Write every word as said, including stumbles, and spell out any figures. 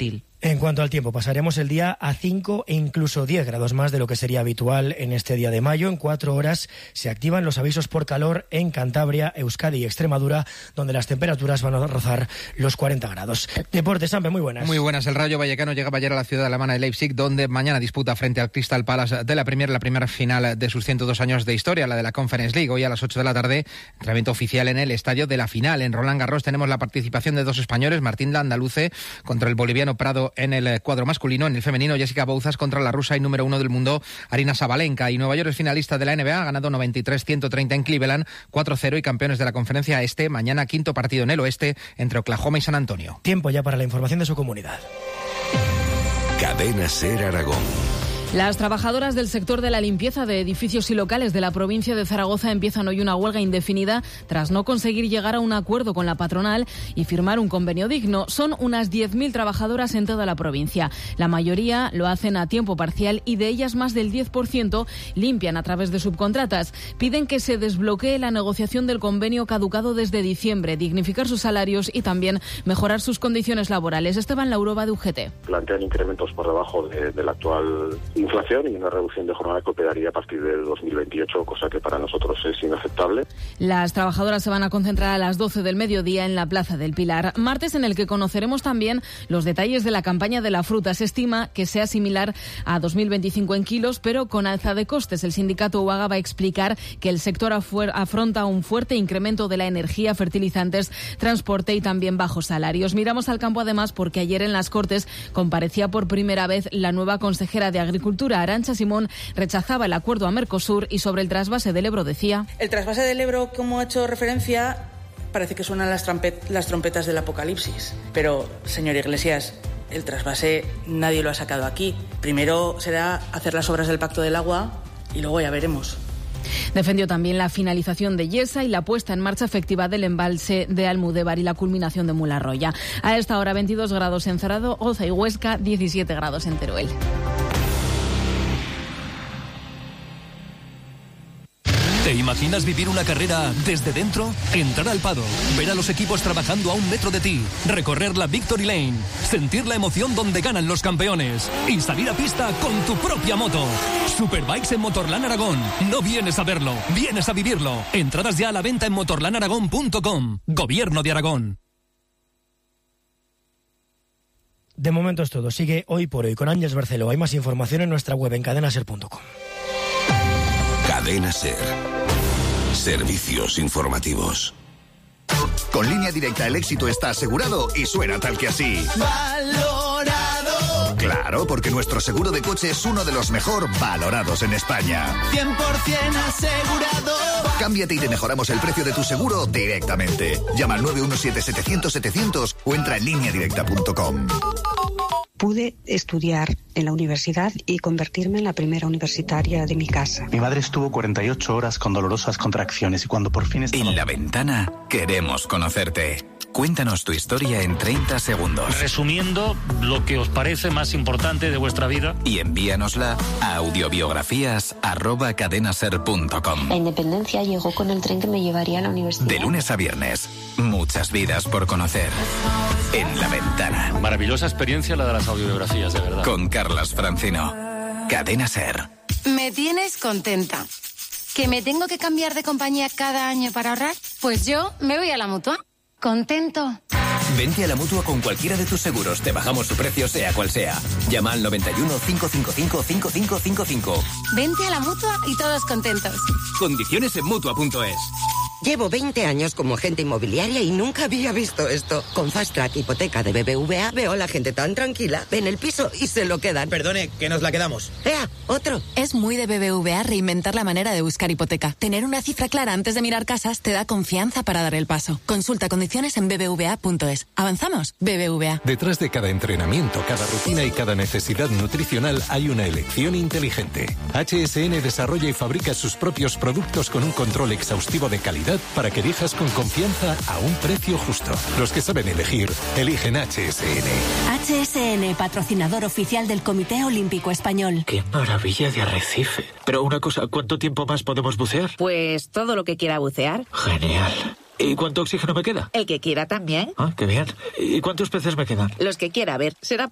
infantil. En cuanto al tiempo, pasaremos el día a cinco e incluso diez grados más de lo que sería habitual en este día de mayo. En cuatro horas se activan los avisos por calor en Cantabria, Euskadi y Extremadura, donde las temperaturas van a rozar los cuarenta grados. Deportes, Sampe, muy buenas. Muy buenas. El Rayo Vallecano llegaba ayer a la ciudad alemana de Leipzig, donde mañana disputa frente al Crystal Palace de la Premier, la primera final de sus ciento dos años de historia, la de la Conference League. Hoy a las ocho de la tarde, entrenamiento oficial en el estadio de la final. En Roland Garros tenemos la participación de dos españoles, Martín Landaluce contra el boliviano Prado en el cuadro masculino. En el femenino, Jessica Bouzas contra la rusa y número uno del mundo, Arina Sabalenka. Y Nueva York es finalista de la N B A, ha ganado noventa y tres a ciento treinta en Cleveland, cuatro cero, y campeones de la conferencia este. Mañana quinto partido en el oeste entre Oklahoma y San Antonio. Tiempo ya para la información de su comunidad. Cadena SER Aragón. Las trabajadoras del sector de la limpieza de edificios y locales de la provincia de Zaragoza empiezan hoy una huelga indefinida tras no conseguir llegar a un acuerdo con la patronal y firmar un convenio digno. Son unas diez mil trabajadoras en toda la provincia. La mayoría lo hacen a tiempo parcial y de ellas más del diez por ciento limpian a través de subcontratas. Piden que se desbloquee la negociación del convenio caducado desde diciembre, dignificar sus salarios y también mejorar sus condiciones laborales. Esteban Laurova, de U G T. Plantean incrementos por debajo de, de la actual inflación y una reducción de jornada que operaría a partir del dos mil veintiocho, cosa que para nosotros es inaceptable. Las trabajadoras se van a concentrar a las doce del mediodía en la Plaza del Pilar. Martes en el que conoceremos también los detalles de la campaña de la fruta. Se estima que sea similar a dos mil veinticinco en kilos, pero con alza de costes. El sindicato UAGA va a explicar que el sector afronta un fuerte incremento de la energía, fertilizantes, transporte y también bajos salarios. Miramos al campo además porque ayer en las Cortes comparecía por primera vez la nueva consejera de Agricultura, Arantxa Simón, rechazaba el acuerdo a Mercosur y sobre el trasvase del Ebro decía: el trasvase del Ebro, como ha hecho referencia, parece que suenan las, trampet- las trompetas del apocalipsis. Pero, señor Iglesias, el trasvase nadie lo ha sacado aquí. Primero será hacer las obras del Pacto del Agua y luego ya veremos. Defendió también la finalización de Yesa y la puesta en marcha efectiva del embalse de Almudévar y la culminación de Mularroya. A esta hora veintidós grados en Zaragoza y Huesca, diecisiete grados en Teruel. ¿Te imaginas vivir una carrera desde dentro? Entrar al paddock, ver a los equipos trabajando a un metro de ti, recorrer la Victory Lane, sentir la emoción donde ganan los campeones y salir a pista con tu propia moto. Superbikes en Motorland Aragón. No vienes a verlo, vienes a vivirlo. Entradas ya a la venta en motorland aragón punto com. Gobierno de Aragón. De momento es todo. Sigue Hoy por Hoy con Ángeles Barceló. Hay más información en nuestra web en cadena ser punto com. Cadena SER. Servicios informativos. Con Línea Directa el éxito está asegurado y suena tal que así. Valorado. Claro, porque nuestro seguro de coche es uno de los mejor valorados en España. cien por ciento asegurado. Cámbiate y te mejoramos el precio de tu seguro directamente. Llama al nueve uno siete, setecientos, setecientos o entra en línea directa punto com. Pude estudiar en la universidad y convertirme en la primera universitaria de mi casa. Mi madre estuvo cuarenta y ocho horas con dolorosas contracciones y cuando por fin estaba... En La Ventana queremos conocerte. Cuéntanos tu historia en treinta segundos. Resumiendo lo que os parece más importante de vuestra vida. Y envíanosla a audiobiografías arroba cadenaser punto com. La independencia llegó con el tren que me llevaría a la universidad. De lunes a viernes, muchas vidas por conocer. En La Ventana. Maravillosa experiencia la de las audiobiografías, de verdad. Con Carlas Francino. Cadena SER. Me tienes contenta. ¿Que me tengo que cambiar de compañía cada año para ahorrar? Pues yo me voy a la Mutua. ¿Contento? Vente a la Mutua con cualquiera de tus seguros. Te bajamos su precio sea cual sea. Llama al noventa y uno, cinco cinco cinco, cinco cinco cinco cinco. Vente a la Mutua y todos contentos. Condiciones en Mutua punto es. Llevo veinte años como agente inmobiliaria y nunca había visto esto. Con Fast Track Hipoteca de B B V A veo a la gente tan tranquila, ven el piso y se lo quedan. Perdone, que nos la quedamos. ¡Ea, otro! Es muy de B B V A reinventar la manera de buscar hipoteca. Tener una cifra clara antes de mirar casas te da confianza para dar el paso. Consulta condiciones en b b v a punto es. ¿Avanzamos? B B V A. Detrás de cada entrenamiento, cada rutina y cada necesidad nutricional hay una elección inteligente. H S N desarrolla y fabrica sus propios productos con un control exhaustivo de calidad para que elijas con confianza a un precio justo. Los que saben elegir, eligen H S N. H S N, patrocinador oficial del Comité Olímpico Español. ¡Qué maravilla de arrecife! Pero una cosa, ¿cuánto tiempo más podemos bucear? Pues todo lo que quiera bucear. Genial. ¿Y cuánto oxígeno me queda? El que quiera también. Ah, qué bien. ¿Y cuántos peces me quedan? Los que quiera ver. Será